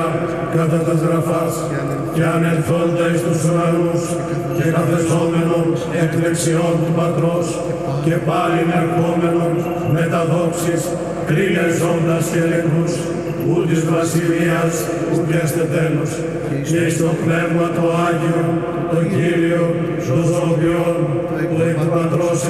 κατά τας γραφάς, και ανελθόντα εις τους ουρανούς, και καθεζόμενον εκ δεξιών του Πατρός, και πάλιν ερχόμενον με τα δόξης, κρίνες ζώντας και ελεγμούς, ου της βασιλείας ου πιέστε τέλος, και εις το Πνεύμα το Άγιο, το Κύριο, το Ζωοποιόν, που εκ του Πατρός